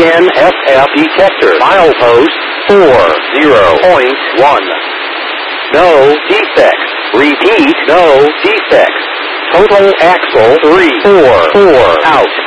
DNFF detector. Milepost 40.1. No defects. Repeat, no defects. Total axle 344 out.